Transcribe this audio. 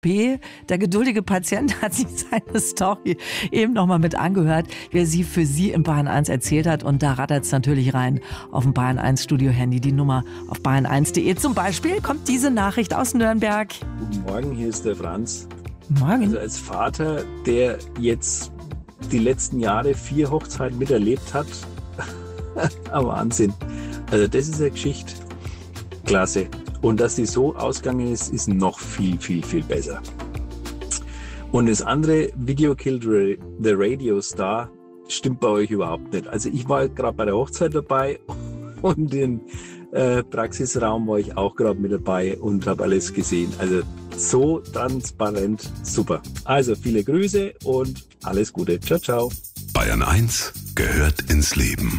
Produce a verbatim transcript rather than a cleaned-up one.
B, der geduldige Patient hat sich seine Story eben nochmal mit angehört, wer sie für Sie im Bayern eins erzählt hat. Und da rattert es natürlich rein auf dem Bayern eins Studio-Handy. Die Nummer auf bayern eins punkt de. Zum Beispiel kommt diese Nachricht aus Nürnberg. Guten Morgen, hier ist der Franz. Morgen. Also als Vater, der jetzt die letzten Jahre vier Hochzeiten miterlebt hat, ein Wahnsinn. Also das ist eine Geschichte, klasse. Und dass die so ausgegangen ist, ist noch viel, viel, viel besser. Und das andere, Video Killed the Radio Star, stimmt bei euch überhaupt nicht. Also ich war gerade bei der Hochzeit dabei und im äh, Praxisraum war ich auch gerade mit dabei und habe alles gesehen. Also so transparent, super. Also viele Grüße und alles Gute. Ciao, ciao. Bayern eins gehört ins Leben.